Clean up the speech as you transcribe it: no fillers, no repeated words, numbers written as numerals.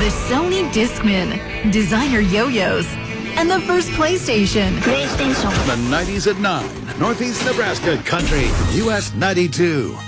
The Sony Discman, designer yo-yos, and the first PlayStation. The 90s at 9, Northeast Nebraska Country, US 92.